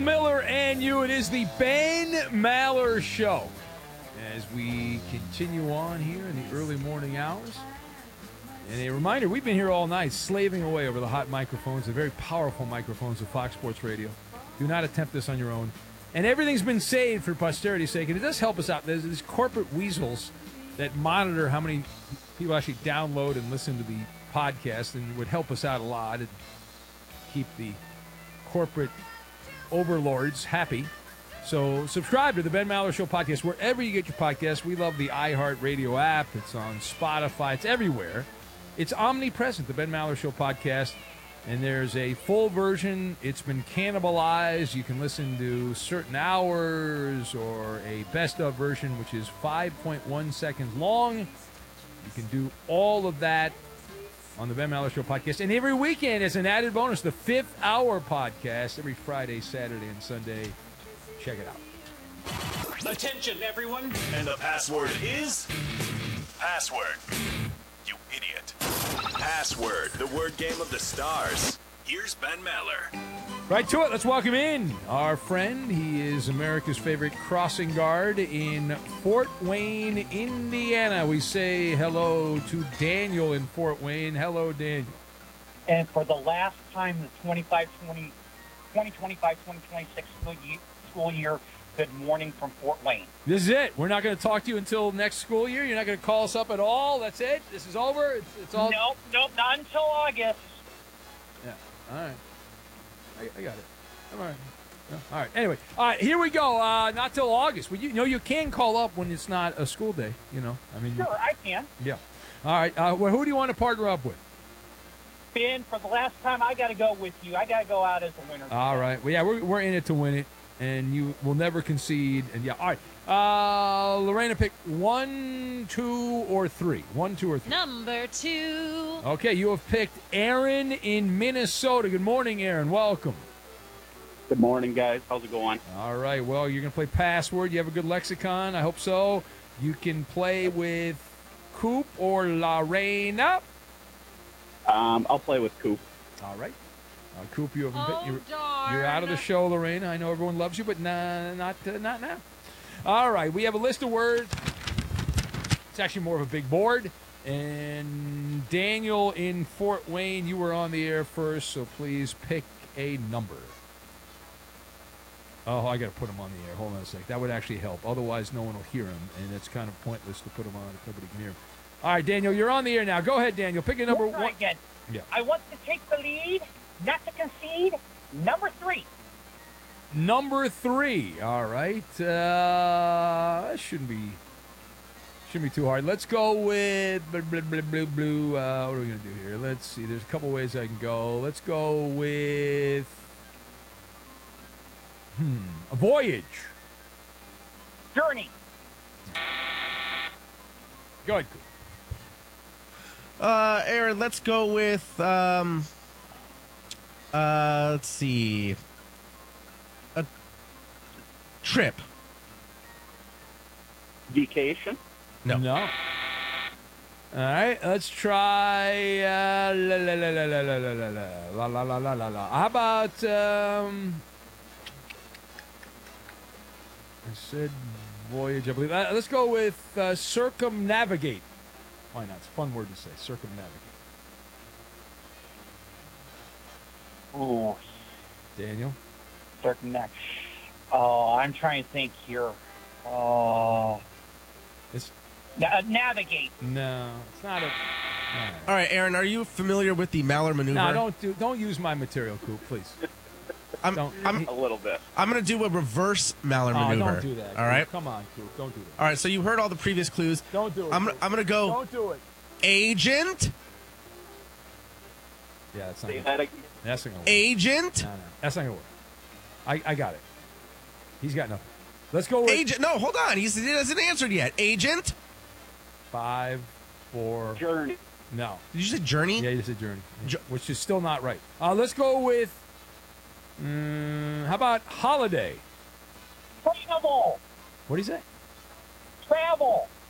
Miller and you. It is the Ben Maller Show. As we continue on here in the early morning hours. And a reminder, we've been here all night slaving away over the hot microphones, the very powerful microphones of Fox Sports Radio. Do not attempt this on your own. And everything's been saved for posterity's sake, and it does help us out. There's these corporate weasels that monitor how many people actually download and listen to the podcast, and would help us out a lot and keep the corporate overlords happy. So subscribe to the Ben Maller Show podcast wherever you get your podcasts. We love the iHeartRadio app. It's on Spotify. It's everywhere. It's omnipresent, the Ben Maller Show podcast. And there's a full version. It's been cannibalized. You can listen to certain hours or a best-of version, which is 5.1 seconds long. You can do all of that on the Ben Maller Show podcast. And every weekend, as an added bonus, the 5th Hour podcast, every Friday, Saturday, and Sunday. Check it out. Attention, everyone. And the password is... Password. You idiot. Password, the word game of the stars. Here's Ben Maller. Right to it. Let's welcome in our friend. He is America's favorite crossing guard in Fort Wayne, Indiana. We say hello to Daniel in Fort Wayne. Hello, Daniel. And for the last time, the 2025-2026 school year, good morning from Fort Wayne. This is it. We're not going to talk to you until next school year. You're not going to call us up at all. That's it. This is over. It's all. Nope, not until August. Yeah. All right. I got it. All right. No. All right. Anyway, all right. Here we go. Not till August. Well, you can call up when it's not a school day. I mean. Sure, I can. Yeah. All right. Well, who do you want to partner up with? Ben, for the last time, I got to go with you. I got to go out as a winner. All right. Well, yeah, we're in it to win it. And you will never concede. And yeah, all right. Lorena, pick 1, 2, or 3. 1, 2, or 3. Number 2. Okay, you have picked Aaron in Minnesota. Good morning, Aaron. Welcome. Good morning, guys. How's it going? All right. Well, you're going to play password. You have a good lexicon. I hope so. You can play with Coop or Lorena. I'll play with Coop. All right. Coop, you're darn. out of the show, Lorena. I know everyone loves you, but not now. All right, we have a list of words. It's actually more of a big board. And Daniel in Fort Wayne, you were on the air first, so please pick a number. Oh, I got to put him on the air. Hold on a sec. That would actually help. Otherwise, no one will hear him, and it's kind of pointless to put him on if nobody can hear him. All right, Daniel, you're on the air now. Go ahead, Daniel. Pick a number one. Again. Yeah. I want to take the lead, not to concede. Number 3. Number 3. All right. That shouldn't be too hard. Let's go with blue. What are we going to do here? Let's see. There's a couple ways I can go. Let's go with a voyage. Journey. Go ahead. Aaron, let's go with, let's see, a trip. Vacation? No. All right, let's try, la. How about, I said voyage, I believe. Let's go with circumnavigate. Why not? It's a fun word to say. Circumnavigate. Ooh. Daniel? Circumnavigate. Oh, I'm trying to think here. Oh. Navigate. No, it's not a... No. All right, Aaron, are you familiar with the Maller maneuver? No, don't use my material, Coop, please. I'm a little bit. I'm going to do a reverse Maller maneuver. Don't do that. All right? Come on, Coop. Don't do that. All right, so you heard all the previous clues. Don't do it. I'm going to go... Don't do it. Agent. Yeah, that's not Say going that to again. That's not going to work. Agent. No. That's not going to work. I got it. He's got nothing. Let's go with... Agent. No, hold on. He hasn't answered yet. Agent. 5, 4... Journey. No. Did you say journey? Yeah, you said journey. Which is still not right. Let's go with... how about holiday? Travel. What do you say? Travel.